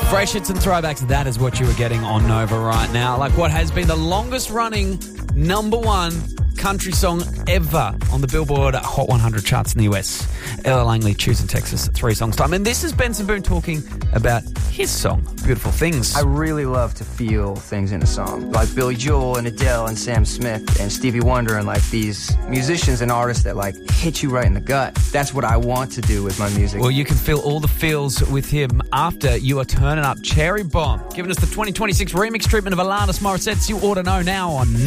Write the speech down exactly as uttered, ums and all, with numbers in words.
Fresh hits and throwbacks, that is what you are getting on Nova right now. Like what has been the longest running number one country song ever on the Billboard Hot one hundred charts in the U S. Ella Langley, Choosing Texas, three songs time. And this is Benson Boone talking about his song, Beautiful Things. I really love to feel things in a song. Like Billy Joel and Adele and Sam Smith and Stevie Wonder and like these musicians and artists that like hit you right in the gut. That's what I want to do with my music. Well, you can feel all the feels with him after You Are Turning Up. Cherry Bomb, giving us the twenty twenty-six remix treatment of Alanis Morissette's You Ought to Know now on